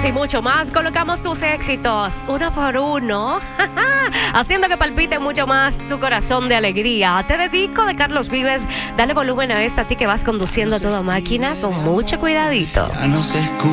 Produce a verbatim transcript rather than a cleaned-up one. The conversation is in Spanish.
y mucho más. Colocamos tus éxitos uno por uno, haciendo que palpite mucho más tu corazón de alegría. Te dedico de Carlos Vives. Dale volumen a esta, a ti que vas conduciendo a toda máquina con mucho cuidadito. Ya no se escucha.